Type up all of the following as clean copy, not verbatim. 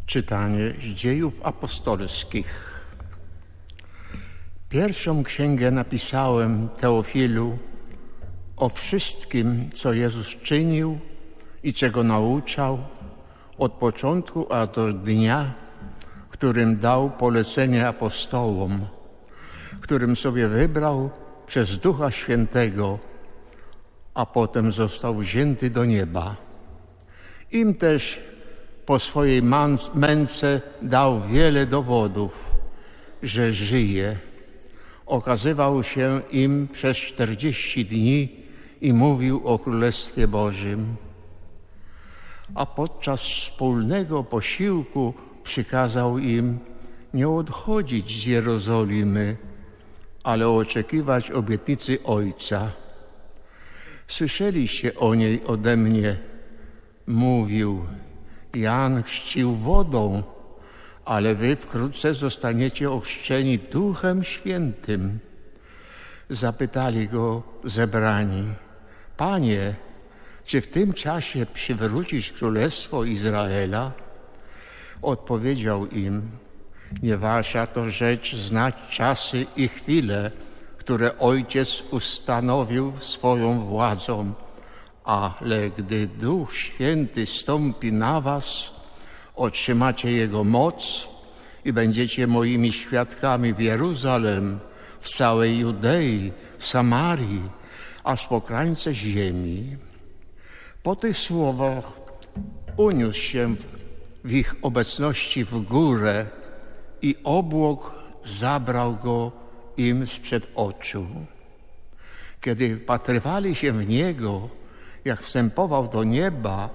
Czytanie z Dziejów Apostolskich. Pierwszą księgę napisałem, Teofilu, o wszystkim, co Jezus czynił i czego nauczał, od początku aż do dnia, którym dał polecenie apostołom, którym sobie wybrał przez Ducha Świętego, a potem został wzięty do nieba. Im też po swojej męce dał wiele dowodów, że żyje. Okazywał się im przez 40 dni i mówił o Królestwie Bożym. A podczas wspólnego posiłku przykazał im nie odchodzić z Jerozolimy, ale oczekiwać obietnicy Ojca. Słyszeliście o niej ode mnie, mówił. Jan chrzcił wodą, ale wy wkrótce zostaniecie ochrzczeni Duchem Świętym. Zapytali go zebrani: Panie, czy w tym czasie przywrócisz Królestwo Izraela? Odpowiedział im: nie wasza to rzecz znać czasy i chwile, które Ojciec ustanowił swoją władzą, ale gdy Duch Święty stąpi na was, otrzymacie Jego moc i będziecie moimi świadkami w Jeruzalem, w całej Judei, w Samarii, aż po krańce ziemi. Po tych słowach uniósł się w ich obecności w górę i obłok zabrał go im sprzed oczu. Kiedy wpatrywali się w Niego, jak wstępował do nieba,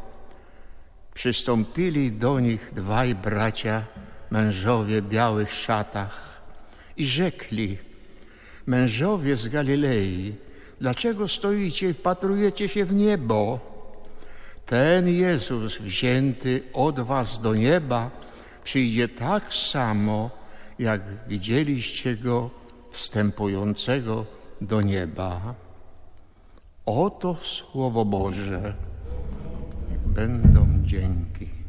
przystąpili do nich dwaj bracia, mężowie w białych szatach i rzekli: mężowie z Galilei, dlaczego stoicie i wpatrujecie się w niebo? Ten Jezus wzięty od was do nieba przyjdzie tak samo, jak widzieliście Go wstępującego do nieba. Oto Słowo Boże. Będą dzięki.